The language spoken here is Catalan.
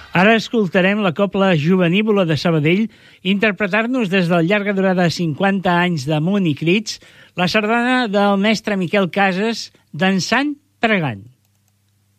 Ara escoltarem la Cobla Jovenívola de Sabadell interpretar-nos des del llarga durada 50 anys d'Amunt i Crits la sardana del mestre Miquel Casas, Dansant Pregant.